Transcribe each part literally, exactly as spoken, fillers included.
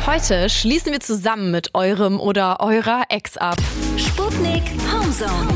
Heute schließen wir zusammen mit eurem oder eurer Ex ab. Sputnik Homezone.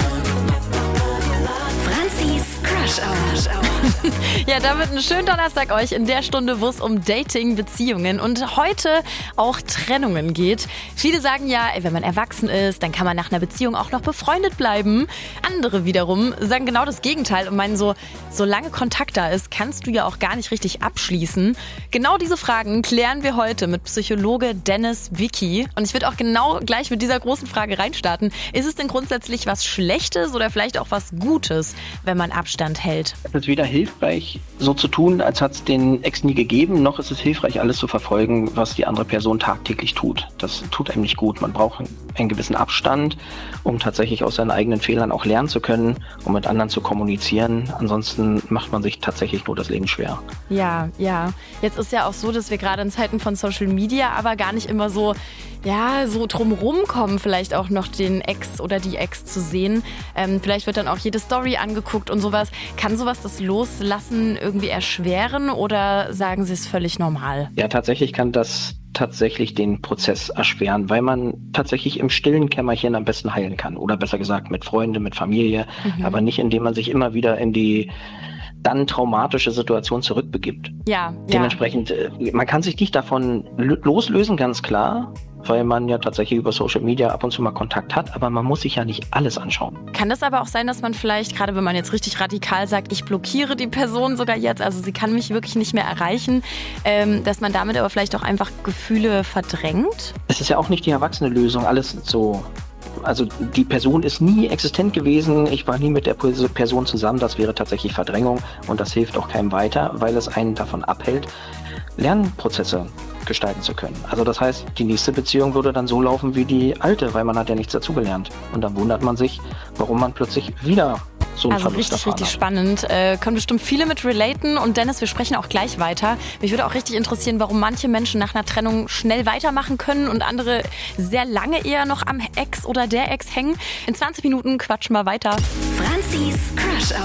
Franzis Crush Hour. Ja, damit einen schönen Donnerstag euch in der Stunde, wo es um Dating, Beziehungen und heute auch Trennungen geht. Viele sagen ja, ey, wenn man erwachsen ist, dann kann man nach einer Beziehung auch noch befreundet bleiben. Andere wiederum sagen genau das Gegenteil und meinen so, solange Kontakt da ist, kannst du ja auch gar nicht richtig abschließen. Genau diese Fragen klären wir heute mit Psychologe Dennis Wicki. Und ich würde auch genau gleich mit dieser großen Frage reinstarten. Ist es denn grundsätzlich was Schlechtes oder vielleicht auch was Gutes, wenn man Abstand hält? Es ist weder hilfreich, so zu tun, als hat es den Ex nie gegeben, noch ist es hilfreich, alles zu verfolgen, was die andere Person tagtäglich tut. Das tut einem nicht gut. Man braucht einen gewissen Abstand, um tatsächlich aus seinen eigenen Fehlern auch lernen zu können, um mit anderen zu kommunizieren. Ansonsten macht man sich tatsächlich nur das Leben schwer. Ja, ja. Jetzt ist ja auch so, dass wir gerade in Zeiten von Social Media aber gar nicht immer so, ja, so drumrum kommen, vielleicht auch noch den Ex oder die Ex zu sehen. Ähm, vielleicht wird dann auch jede Story angeguckt und sowas. Kann sowas das Loslassen irgendwie erschweren oder sagen Sie es völlig normal? Ja, tatsächlich kann das tatsächlich den Prozess erschweren, weil man tatsächlich im stillen Kämmerchen am besten heilen kann. Oder besser gesagt mit Freunden, mit Familie, mhm. aber nicht indem man sich immer wieder in die dann traumatische Situation zurückbegibt. Ja, Dementsprechend, ja. Man kann sich nicht davon loslösen, ganz klar, weil man ja tatsächlich über Social Media ab und zu mal Kontakt hat, aber man muss sich ja nicht alles anschauen. Kann das aber auch sein, dass man vielleicht, gerade wenn man jetzt richtig radikal sagt, ich blockiere die Person sogar jetzt, also sie kann mich wirklich nicht mehr erreichen, ähm, dass man damit aber vielleicht auch einfach Gefühle verdrängt? Es ist ja auch nicht die erwachsene Lösung, alles so. Also die Person ist nie existent gewesen, ich war nie mit der Person zusammen, das wäre tatsächlich Verdrängung und das hilft auch keinem weiter, weil es einen davon abhält, Lernprozesse gestalten zu können. Also das heißt, die nächste Beziehung würde dann so laufen wie die alte, weil man hat ja nichts dazugelernt. Und dann wundert man sich, warum man plötzlich wieder so einen Also Verlust richtig, richtig hat. spannend. Äh, können bestimmt viele mit relaten. Und Dennis, wir sprechen auch gleich weiter. Mich würde auch richtig interessieren, warum manche Menschen nach einer Trennung schnell weitermachen können und andere sehr lange eher noch am Ex oder der Ex hängen. In zwanzig Minuten quatschen wir weiter. Franzis Crush Hour.